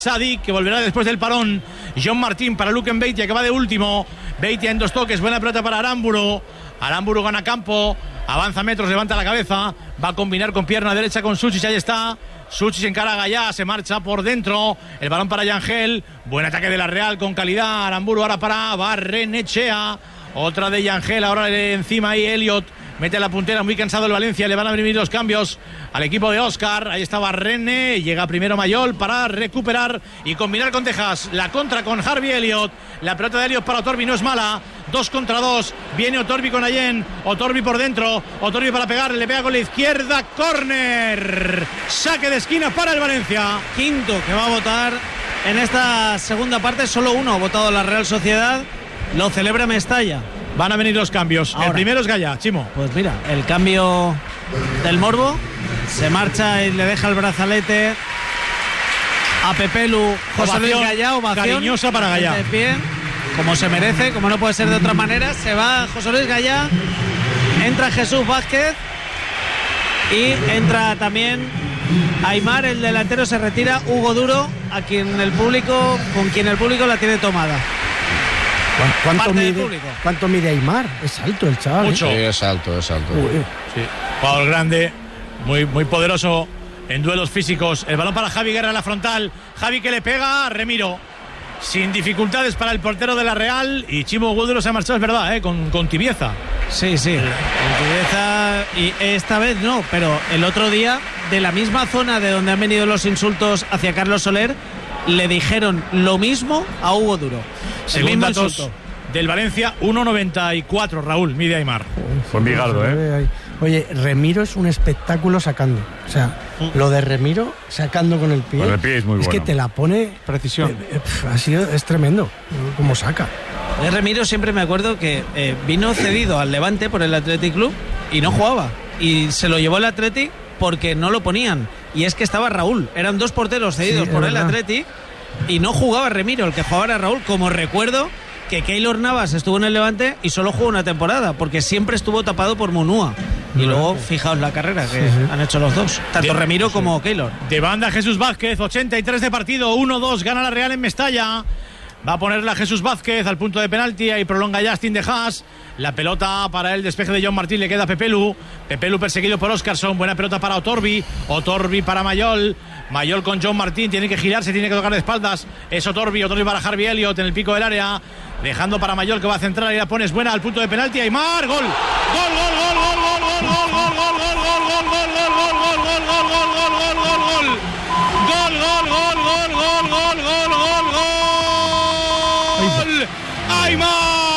Sadik, que volverá después del parón. John Martín para Luken Beitia, que va de último. Beitia en 2 toques, buena pelota para Aramburu. Aramburu gana campo, avanza metros, levanta la cabeza, va a combinar con pierna derecha con Suchis, ahí está. Suchis encara a Gallá, se marcha por dentro. El balón para Yangel, buen ataque de la Real con calidad. Aramburu ahora para Barrenechea. Otra de Yangel, ahora encima ahí Elliot. Mete la puntera, muy cansado el Valencia. Le van a venir los cambios al equipo de Óscar. Ahí está Barrene. Llega primero Mayol para recuperar y combinar con Tejas. La contra con Harvey Elliot. La pelota de Elliot para Otorbi no es mala. 2 contra 2. Viene Otorbi con Allen. Otorbi por dentro. Otorbi para pegar. Le pega con la izquierda. Córner. Saque de esquina para el Valencia. Quinto que va a votar en esta segunda parte. Solo uno ha votado la Real Sociedad. Lo celebra Mestalla. Van a venir los cambios. Ahora, el primero es Gallá, Chimo. Pues mira, el cambio del Morbo. Se marcha y le deja el brazalete a Pepelu. José Luis Gallá, ovación cariñosa para Gallá. De pie, como se merece, como no puede ser de otra manera. Se va José Luis Gallá. Entra Jesús Vázquez. Y entra también Aimar, el delantero. Se retira Hugo Duro, con quien el público la tiene tomada. ¿Cuánto mide Aimar? Es alto el chaval. Mucho. Sí, es alto. Sí. Jugador grande, muy poderoso en duelos físicos. El balón para Javi Guerra en la frontal. Javi que le pega a Remiro. Sin dificultades para el portero de la Real. Y Chimo Gudero se ha marchado, es verdad, con tibieza. Sí, con tibieza. Y esta vez no, pero el otro día, de la misma zona de donde han venido los insultos hacia Carlos Soler, le dijeron lo mismo a Hugo Duro. Según datos del Valencia, 1,94, Raúl, mide Aimar. Fue Migaldo, Oye, Remiro es un espectáculo sacando. O sea, lo de Remiro sacando con el pie. Con el pie es muy bueno. Es que te la pone. Precisión. Es tremendo como saca. Remiro siempre me acuerdo que vino cedido al Levante por el Athletic Club y no jugaba. Y se lo llevó el Athletic porque no lo ponían. Y es que estaba Raúl. Eran 2 porteros cedidos por el Athletic y no jugaba Remiro. El que jugaba era Raúl. Como recuerdo que Keylor Navas estuvo en el Levante y solo jugó una temporada porque siempre estuvo tapado por Munúa. Y luego, fijaos la carrera que han hecho los dos, tanto Remiro como Keylor. De banda Jesús Vázquez, 83 de partido, 1-2, gana la Real en Mestalla. Va a ponerla Jesús Vázquez al punto de penalti y prolonga Justin de Haas. La pelota para el despeje de John Martín, le queda Pepelu. Pepelu perseguido por Óscarson, buena pelota para Otorbi. Otorbi para Mayol. Mayol con John Martín, tiene que girarse, tiene que tocar de espaldas. Es Otorbi para Harvey Elliot en el pico del área. Dejando para Mayol que va a centrar y la pones buena al punto de penalti. Aimar, gol. Aimar.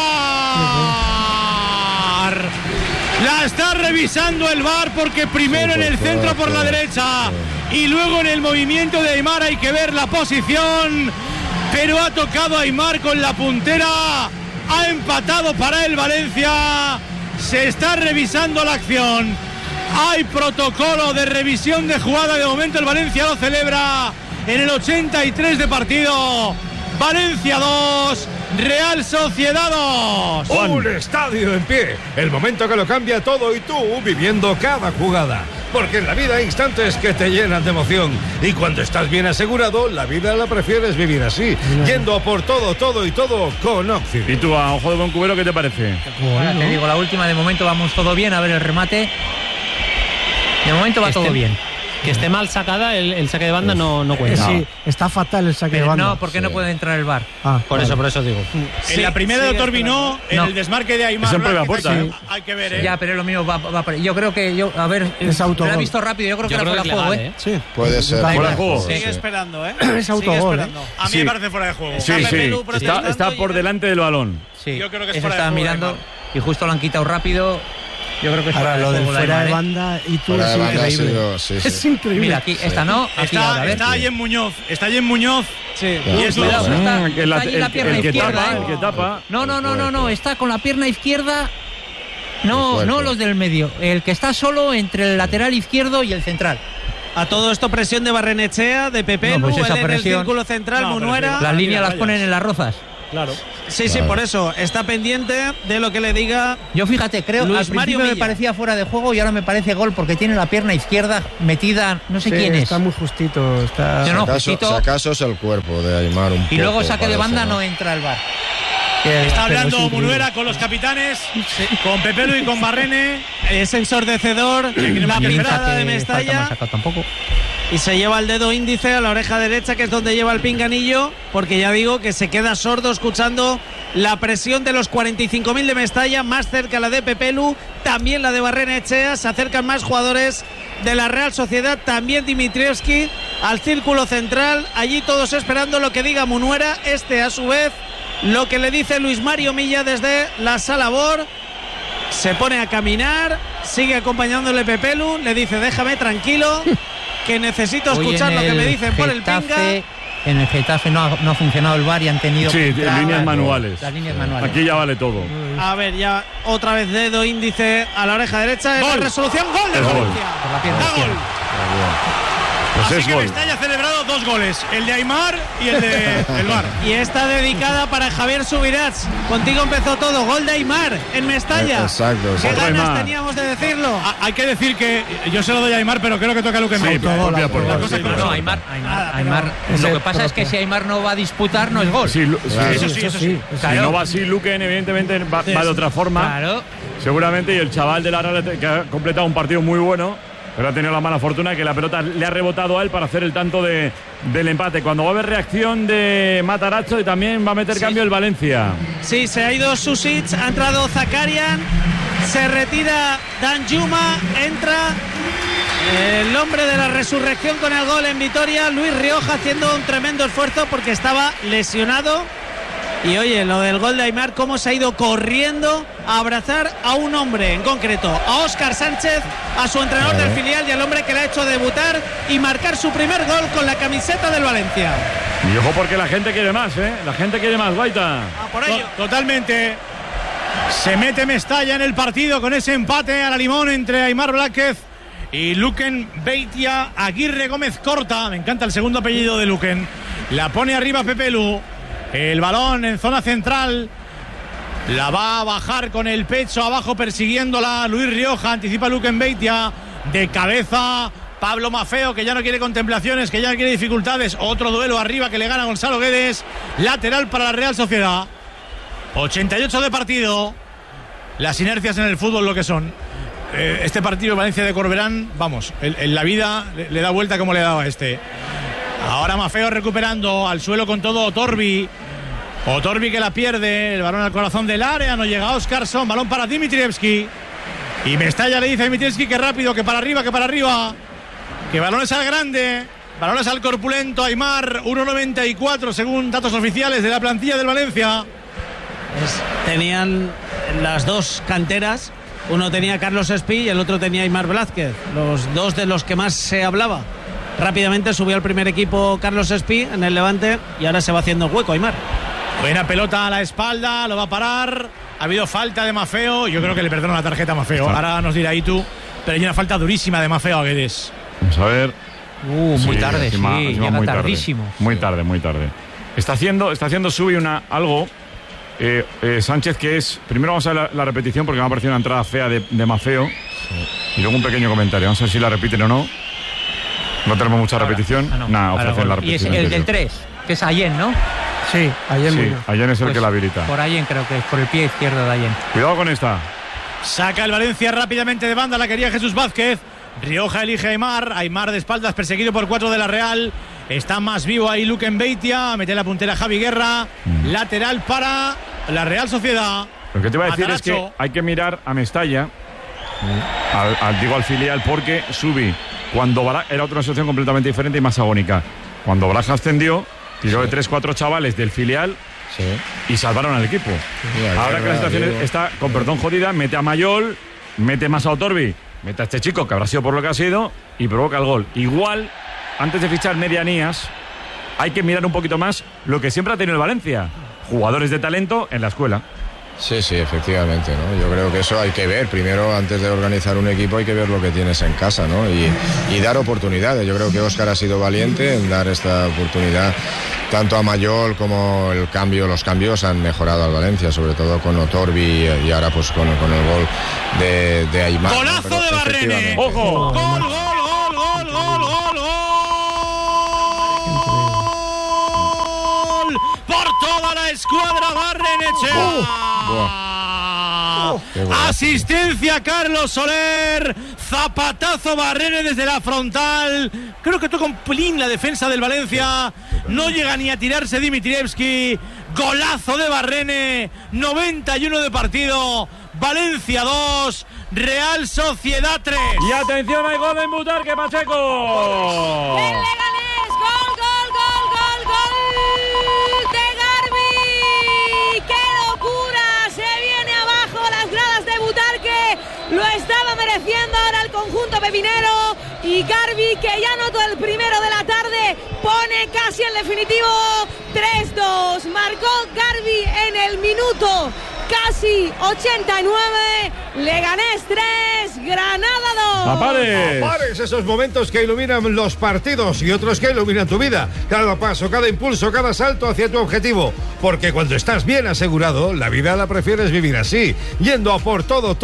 La está revisando el VAR porque primero en el centro por la derecha y luego en el movimiento de Aimar hay que ver la posición, pero ha tocado Aimar con la puntera, ha empatado para el Valencia. Se está revisando la acción, hay protocolo de revisión de jugada, de momento el Valencia lo celebra en el 83 de partido. Valencia 2, Real Sociedad 2. Un estadio en pie, el momento que lo cambia todo y tú viviendo cada jugada. Porque en la vida hay instantes que te llenan de emoción. Y cuando estás bien asegurado, la vida la prefieres vivir así. Yendo a por todo con Oxy. ¿Y tú, a ojo de buen cubero, qué te parece? Ahora te digo, la última, de momento vamos todo bien. A ver el remate. De momento va todo bien. Que esté mal sacada, el saque de banda no cuenta. Sí, está fatal el saque de banda. No, porque no puede entrar el VAR. Por eso digo. En la primera de Otorbi no, en el desmarque de Aimar. Siempre a puerta, hay que ver, Ya, pero lo mismo yo creo que a ver, es autogol. lo he visto rápido, yo creo que era fuera de juego, Sí. Puede ser. Fuera de juego. Sigue esperando, Es autogol. A mí me parece fuera de juego. Sí. Está por delante del balón. Sí, yo creo que es eso fuera de estaba juego, mirando y justo lo han quitado rápido. Yo creo que es ahora lo del fuera de banda y tú es increíble. Es increíble. Mira, aquí esta no, aquí ahora, a ver. Está Allen Muñoz. Sí. Y es Cuidado, está allí la pierna el que izquierda. tapa, el que tapa. No, está con la pierna izquierda. No los del medio. El que está solo entre el lateral izquierdo y el central. A todo esto presión de Barrenechea, de Pepelu, esa en el presión. círculo central, Munuera. Las líneas las ponen en las rozas. Claro. Sí, por eso está pendiente de lo que le diga. Yo fíjate, creo Luis al principio Mario me Milla. parecía fuera de juego y ahora me parece gol porque tiene la pierna izquierda metida, no sé quién es. Está muy justito. Está... No, Si justito. acaso es el cuerpo de Aimar un poco. Y luego saque de parece, banda no entra al VAR. Está hablando Munuera con los capitanes, con Pepelu y con Barrene. Es ensordecedor, la pintada de Mestalla. Tampoco. Y se lleva el dedo índice a la oreja derecha, que es donde lleva el pinganillo, porque ya digo que se queda sordo escuchando la presión de los 45.000 de Mestalla, más cerca la de Pepelu, también la de Barrenechea. Se acercan más jugadores de la Real Sociedad, también Dimitrievski al círculo central, allí todos esperando lo que diga Munuera, a su vez lo que le dice Luis Mario Milla desde la sala BOR. Se pone a caminar, sigue acompañándole Pepelu, le dice déjame tranquilo, que necesito escuchar lo que me dicen por el pinga. En el Getafe no ha funcionado el VAR y han tenido Sí, que entrar líneas manuales. Las líneas manuales. Aquí ya vale todo. A ver, ya otra vez dedo índice a la oreja derecha. Es la resolución, gol de Es gol. Valencia. Por la pierna Da izquierda. Pues Así es que gol. Mestalla ha celebrado 2 goles, el de Aimar y el de el VAR. Y está dedicada para Javier Subirats. Contigo empezó todo. Gol de Aimar en Mestalla. Exacto. Qué Otro ganas Aimar. teníamos de decirlo. Hay que decir que yo se lo doy a Aimar, pero creo que toca a Luque Sí, Milla. propia por La gol. cosa es No, como Aimar. pero- Lo que pasa es que si Aimar no va a disputar, no es gol. Sí, Eso sí, eso sí. Si no va así, Luquen evidentemente va de otra forma. Claro. Seguramente, y el chaval de la Real que ha completado un partido muy bueno, pero ha tenido la mala fortuna que la pelota le ha rebotado a él para hacer el tanto del empate. Cuando va a haber reacción de Matarazzo y también va a meter cambio el Valencia. Sí, se ha ido Susic, ha entrado Zakarian, se retira Danjuma, entra el hombre de la resurrección con el gol en Vitoria, Luis Rioja, haciendo un tremendo esfuerzo porque estaba lesionado. Y oye, lo del gol de Aimar, cómo se ha ido corriendo a abrazar a un hombre en concreto, a Óscar Sánchez, a su entrenador del filial y al hombre que le ha hecho debutar y marcar su primer gol con la camiseta del Valencia. Y ojo porque la gente quiere más, ¿eh? La gente quiere más, Guaita. A por ello. Totalmente. Se mete Mestalla en el partido con ese empate a la limón entre Aimar Blázquez y Luquen Beitia. Aguirre Gómez corta, me encanta el segundo apellido de Luquen. La pone arriba Pepelu. El balón en zona central. La va a bajar con el pecho abajo persiguiéndola Luis Rioja. Anticipa Luquen Beitia. De cabeza Pablo Mafeo, que ya no quiere contemplaciones, que ya no quiere dificultades. Otro duelo arriba que le gana Gonzalo Guedes. Lateral para la Real Sociedad. 88 de partido. Las inercias en el fútbol lo que son. Este partido de Valencia de Corberán, vamos, en la vida le da vuelta como le daba este. Ahora Mafeo recuperando al suelo con todo Otorbi. Otorbi que la pierde, el balón al corazón del área, no llega Oscarson, balón para Dimitrievski. Y Mestalla le dice a Dimitrievski que rápido, que para arriba, que balones al grande, balones al corpulento Aimar, 1.94 según datos oficiales de la plantilla del Valencia. Tenían las dos canteras, uno tenía Carlos Espí y el otro tenía Aimar Blázquez, los dos de los que más se hablaba. Rápidamente subió al primer equipo Carlos Espí en el Levante y ahora se va haciendo hueco Aimar. Buena pelota a la espalda, lo va a parar. Ha habido falta de Mafeo, yo creo que le perdonan la tarjeta a Mafeo. Ahora nos dirá Itu, pero hay una falta durísima de Mafeo a Guedes. Vamos a ver. Muy Sí, tarde, encima llega muy tarde. tardísimo. Muy tarde. Está haciendo Subi algo. Sánchez, que es. Primero vamos a ver la repetición porque me ha parecido una entrada fea de Mafeo. Y luego un pequeño comentario. Vamos a ver si la repiten o no. No tenemos mucha repetición. Nada, ofrecen la Y es repetición. el del 3, que es Allen, ¿no? Sí, ayer Sí, mismo. Allen es el Pues que la habilita. Por Allen creo que es, por el pie izquierdo de Allen. Cuidado con esta. Saca el Valencia rápidamente de banda, la quería Jesús Vázquez. Rioja elige a Aimar. Aimar de espaldas, perseguido por 4 de la Real. Está más vivo ahí Luquen Beitia. Mete la puntera Javi Guerra. Lateral para la Real Sociedad. Lo que te iba a decir Matarazzo. es que hay que mirar a Mestalla, al filial, porque Subi, cuando Baraja, era otra situación completamente diferente y más agónica. Cuando Baraja ascendió, tiró de 3-4 chavales del filial y salvaron al equipo. Ahora que la situación está, con perdón jodida, mete a Mayol, mete más a Otorbi, mete a este chico que habrá sido por lo que ha sido y provoca el gol. Igual, antes de fichar medianías, hay que mirar un poquito más lo que siempre ha tenido el Valencia: jugadores de talento en la escuela. Sí, efectivamente, ¿no? Yo creo que eso hay que ver. Primero, antes de organizar un equipo, hay que ver lo que tienes en casa, ¿no? Y dar oportunidades. Yo creo que Óscar ha sido valiente en dar esta oportunidad tanto a Mayol como los cambios han mejorado al Valencia, sobre todo con Otorbi y ahora pues con el gol de Aimar. ¡Golazo de Barrene! ¡Ojo! ¡Gol! ¡Por toda la escuadra Barrenechea! Asistencia Carlos Soler, zapatazo Barrene desde la frontal. Creo que toca un pelín la defensa del Valencia. No llega ni a tirarse Dimitrievski. Golazo de Barrene, 91 de partido. Valencia 2, Real Sociedad 3. Y atención, hay gol en Butarque, Pacheco. ¡El Leganés! ¡Gol de Garbi! ¡Qué locura! Se viene abajo las gradas de Butarque. Lo estaba mereciendo ahora el conjunto pepinero. Y Garbi, que ya anotó el primero de la tarde, pone casi el definitivo 3-2. Marcó Garbi en el minuto casi 89. Leganés 3, Granada 2. Apares, esos momentos que iluminan los partidos y otros que iluminan tu vida. Cada paso, cada impulso, cada salto hacia tu objetivo. Porque cuando estás bien asegurado, la vida la prefieres vivir así, yendo a por todo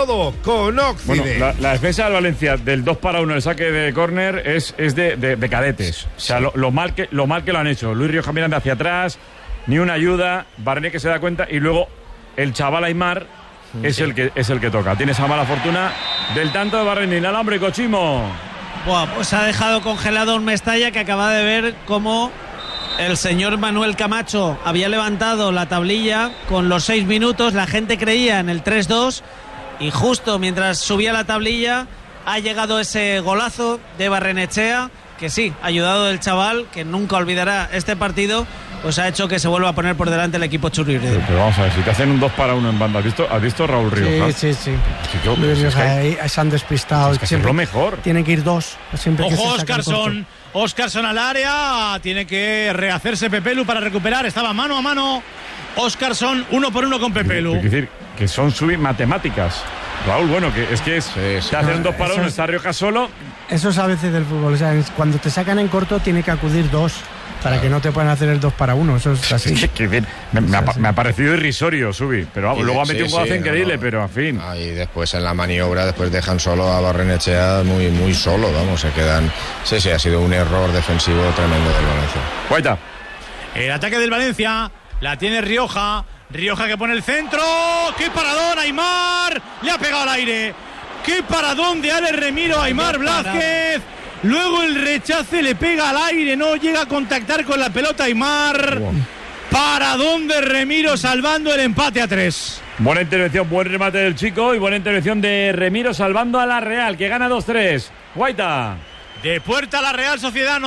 con Occident. Bueno, la defensa del Valencia del 2-1, el saque de córner, es de cadetes. O sea, lo mal que lo han hecho. Luis Rioja mirando hacia atrás, ni una ayuda, Barrene que se da cuenta y luego el chaval Aimar es el que toca. Tiene esa mala fortuna del tanto de Barrene. El alambre, Cochimo. Buah, pues ha dejado congelado un Mestalla que acaba de ver cómo el señor Manuel Camacho había levantado la tablilla con los 6 minutos. La gente creía en el 3-2 y justo mientras subía la tablilla ha llegado ese golazo de Barrenechea, que sí, ayudado del chaval, que nunca olvidará este partido, pues ha hecho que se vuelva a poner por delante el equipo churribre. Pero vamos a ver, si te hacen un 2-1 en banda, ¿has visto Raúl Rioja? Sí. Luis Rioja, ahí se han despistado. Es lo mejor. Tiene que ir 2. Ojo, Óscarson al área. Tiene que rehacerse Pepelu para recuperar. Estaba mano a mano. Óscarson 1-1 con Pepelu. Es decir, que son matemáticas. Raúl, bueno, te hacen un 2-1, está Rioja solo. Eso es a veces del fútbol. O sea, cuando te sacan en corto, tiene que acudir 2. Para que no te puedan hacer el 2-1, eso es así. Me ha parecido irrisorio, Subi, pero vamos, luego ha metido un golazo increíble, pero en fin. Y después en la maniobra, después dejan solo a Barrenechea muy solo, vamos, se quedan. Sí, ha sido un error defensivo tremendo del Valencia. Guaita. El ataque del Valencia, la tiene Rioja que pone el centro. ¡Qué paradón, Aimar! Le ha pegado al aire. ¡Qué paradón de Ale Remiro, Aimar Blázquez! Luego el rechace le pega al aire, no llega a contactar con la pelota Aimar. Paradón de Remiro salvando el empate a 3. Buena intervención, buen remate del chico y buena intervención de Remiro salvando a la Real, que gana 2-3. Guaita. De puerta a la Real Sociedad,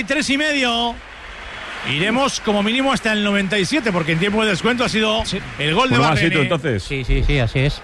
93,5. Iremos como mínimo hasta el 97, porque en tiempo de descuento ha sido el gol de Barrene. Entonces. Sí, así es.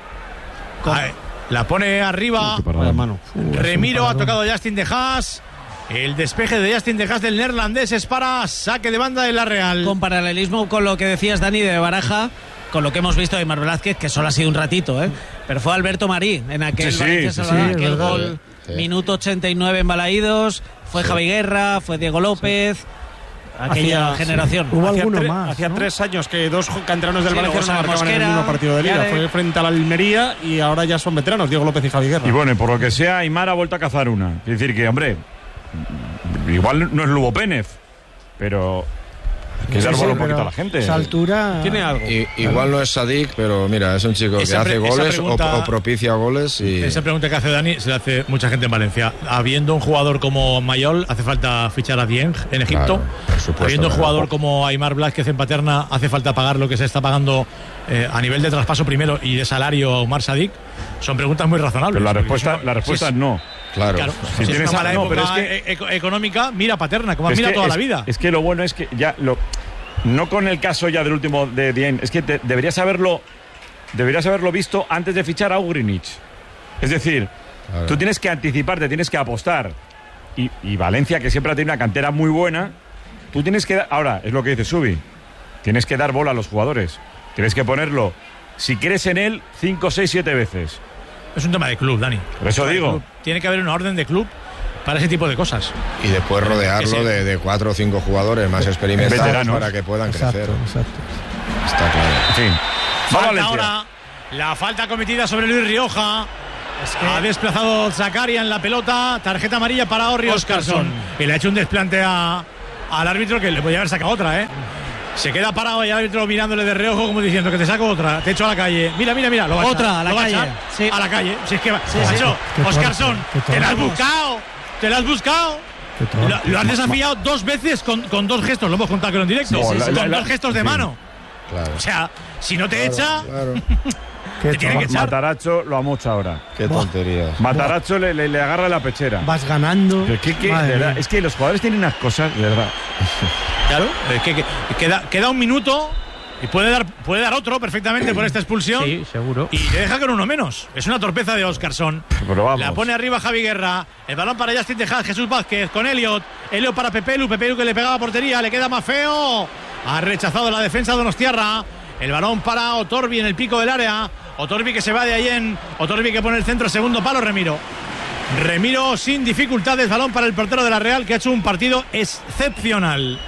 La pone arriba. Remiro ha tocado a Justin de Haas. El despeje de Justin de Haas del neerlandés es para saque de banda de la Real. Con paralelismo con lo que decías, Dani, de Baraja, con lo que hemos visto de Aimar Velázquez, que solo ha sido un ratito, pero fue Alberto Marí en aquel aquel gol, minuto 89 en Balaídos. Fue Javi Guerra, fue Diego López. Aquella generación. Hubo alguno más. Hacía 3 años que 2 canteranos del Valencia no marcaban en el mismo partido de liga. Fue Fue frente a la Almería y ahora ya son veteranos, Diego López y Javi Guerra. Y bueno, por lo que sea, Aimar ha vuelto a cazar una. Es decir, que, hombre, igual no es Lugo Pénez, pero hay que dar bola un poquito a la gente. Esa altura tiene algo. Igual no es Sadik, pero mira, es un chico que hace goles o propicia goles. Esa pregunta que hace Dani se la hace mucha gente en Valencia. Habiendo un jugador como Mayol, ¿hace falta fichar a Dieng en Egipto? Claro, por supuesto, habiendo un jugador como Aimar Blázquez en Paterna, ¿hace falta pagar lo que se está pagando a nivel de traspaso primero y de salario a Omar Sadik? Son preguntas muy razonables. Pero la respuesta es no. Claro. Si tienes una mala época económica, mira Paterna, como has mirado toda la vida. Es que lo bueno es que ya no con el caso ya del último de Dieng, es que deberías haberlo visto antes de fichar a Ugrinic. Es decir, tú tienes que anticiparte, tienes que apostar. Y Valencia, que siempre ha tenido una cantera muy buena, tú tienes que ahora, es lo que dice Subi, tienes que dar bola a los jugadores. Tienes que ponerlo, si crees en él, 5, 6, 7 veces. Es un tema de club, Dani. Por eso digo. Tiene que haber una orden de club para ese tipo de cosas. Y después rodearlo de 4 o 5 jugadores más experimentados veteranos, para que puedan crecer. Exacto. Está claro. En fin. Falta ahora, la falta cometida sobre Luis Rioja. Ha desplazado Zakaria en la pelota. Tarjeta amarilla para Orri Óscarsson. Y le ha hecho un desplante al árbitro que le podía haber sacado otra, ¿eh? Se queda parado y el árbitro mirándole de reojo como diciendo que te saco otra, te echo a la calle. Mira, lo va a otra, echar, a la calle. Sí. A la calle. Si es que Sí. Óscarsson, te la has buscado. Lo has desafiado 2 veces con 2 gestos. Lo hemos contado que en directo. Con 2 gestos de mano. Claro. O sea, si no te echa, Qué te tiene que echar. Mataracho lo amocha ahora. Qué tontería. Mataracho le agarra la pechera. Vas ganando. Pero de verdad, es que los jugadores tienen unas cosas, de verdad. Claro, es que queda un minuto y puede dar otro perfectamente por esta expulsión. Sí, seguro. Y le deja con uno menos. Es una torpeza de Óscarsson. Pero vamos. La pone arriba Javi Guerra. El balón para Justin Tejada, Jesús Vázquez con Elliot. Elliot para Pepelu que le pegaba a portería. Le queda más feo. Ha rechazado la defensa de Donostiarra. El balón para Otorbi en el pico del área. Otorbi que se va de ahí Otorbi que pone el centro, segundo palo, Remiro sin dificultades. Balón para el portero de la Real, que ha hecho un partido excepcional.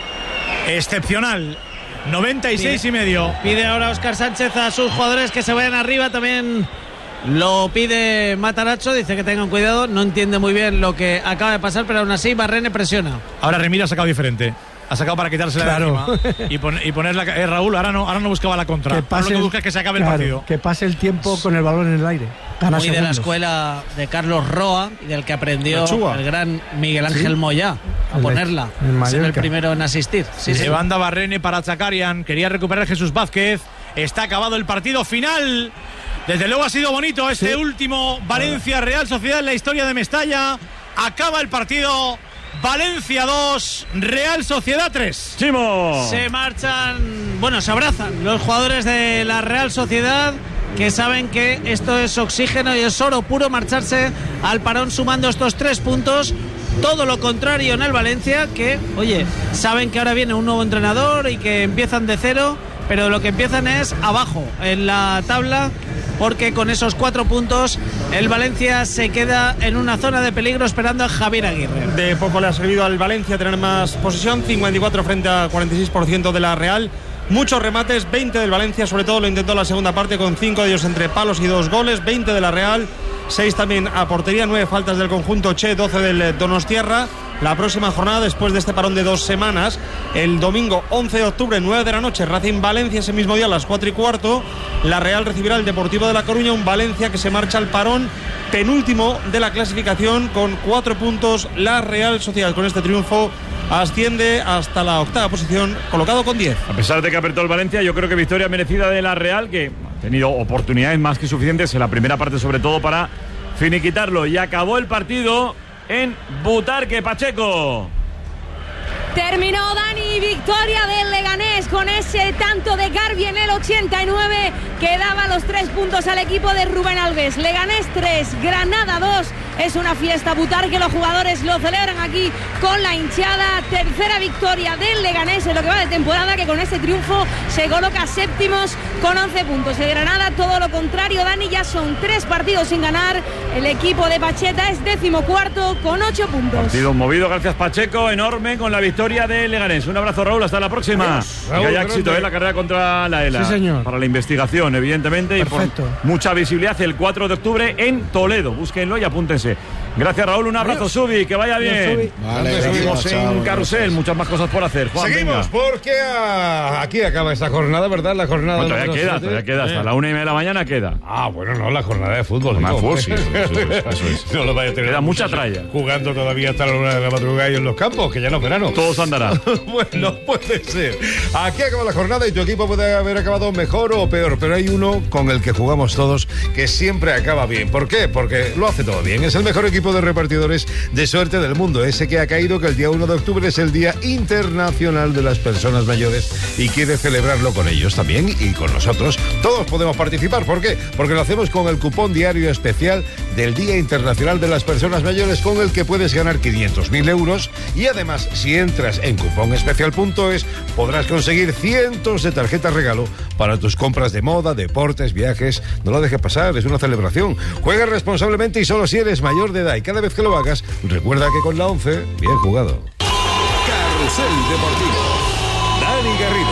96 y medio. Pide ahora Óscar Sánchez a sus jugadores que se vayan arriba. También lo pide Mataracho, dice que tengan cuidado. No entiende muy bien lo que acaba de pasar, pero aún así Barrene presiona. Ahora Remiro ha sacado diferente. Ha sacado para quitársela de encima y ponerla. Raúl ahora no buscaba la contra. Lo que busca es que se acabe el partido. Que pase el tiempo con el balón en el aire. Gana Muy segundos. de la escuela de Carlos Roa y del que aprendió el gran Miguel Ángel Moyá a ponerla. Ser el primero en asistir. Se banda Barrene para Zakarian. Quería recuperar Jesús Vázquez. Está acabado el partido final. Desde luego ha sido bonito este último Valencia Real Sociedad en la historia de Mestalla. Acaba el partido. Valencia 2, Real Sociedad 3. ¡Chimo! Se marchan, se abrazan los jugadores de la Real Sociedad, que saben que esto es oxígeno y es oro puro marcharse al parón sumando estos 3 puntos. Todo lo contrario en el Valencia, que, saben que ahora viene un nuevo entrenador y que empiezan de cero, pero lo que empiezan es abajo en la tabla, porque con esos 4 puntos el Valencia se queda en una zona de peligro esperando a Javier Aguirre. De poco le ha servido al Valencia tener más posesión, 54 frente a 46% de la Real. Muchos remates, 20 del Valencia, sobre todo lo intentó en la segunda parte con 5 de ellos entre palos y 2 goles, 20 de la Real, 6 también a portería, 9 faltas del conjunto Che, 12 del Donostiarra. La próxima jornada, después de este parón de 2 semanas, el domingo 11 de octubre, 9 de la noche, Racing Valencia, ese mismo día a las 4:15, la Real recibirá el Deportivo de La Coruña, un Valencia que se marcha al parón, penúltimo de la clasificación con 4 puntos. La Real Sociedad con este triunfo asciende hasta la 8ª posición, colocado con 10. A pesar de que apretó el Valencia, yo creo que victoria merecida de la Real, que ha tenido oportunidades más que suficientes en la primera parte, sobre todo para finiquitarlo. Y acabó el partido en Butarque, Pacheco. Terminó, Dani, victoria del Leganés con ese tanto de Garbi en el 89 que daba los 3 puntos al equipo de Rubén Alves. Leganés 3, Granada 2. Es una fiesta Butarque, los jugadores lo celebran aquí con la hinchada. Tercera victoria del Leganés en lo que va de temporada, que con este triunfo se coloca séptimos con 11 puntos. El Granada todo lo contrario, Dani, ya son 3 partidos sin ganar. El equipo de Pacheta es 14º con 8 puntos. Partido movido, gracias Pacheco, enorme con la victoria de Leganés. Un abrazo, Raúl, hasta la próxima. Raúl, que haya éxito en la carrera contra la ELA. Sí, señor. Para la investigación, evidentemente. Perfecto. Y por mucha visibilidad el 4 de octubre en Toledo. Búsquenlo y apúntense. Gracias, Raúl. Un abrazo, Subi. Que vaya bien. Vale, seguimos gracias, en chao, Carrusel. gracias. Muchas más cosas por hacer. Juan, Seguimos venga. porque aquí acaba esta jornada, ¿verdad? La jornada Bueno, todavía número 7. queda. Hasta la 1:30 de la mañana queda. Ah, bueno, no, la jornada de fútbol. Más digo. fútbol, sí, eso es. No lo vaya a tener. Queda mucha muchachos tralla. Jugando todavía hasta la 1 de la madrugada y en los campos, que ya no es verano. Todo andará. Bueno, puede ser. Aquí acaba la jornada y tu equipo puede haber acabado mejor o peor, pero hay uno con el que jugamos todos que siempre acaba bien. ¿Por qué? Porque lo hace todo bien. Es el mejor equipo de repartidores de suerte del mundo. Ese que ha caído que el día 1 de octubre es el Día Internacional de las Personas Mayores y quiere celebrarlo con ellos también y con nosotros. Todos podemos participar. ¿Por qué? Porque lo hacemos con el cupón diario especial del Día Internacional de las Personas Mayores, con el que puedes ganar 500.000 euros y además, si entras en cuponespecial.es, podrás conseguir cientos de tarjetas regalo para tus compras de moda, deportes, viajes. No lo dejes pasar, es una celebración. Juega responsablemente y solo si eres mayor de edad. y cada vez que lo hagas, recuerda que con la 11, bien jugado. Carrusel Deportivo. Dani Garrido.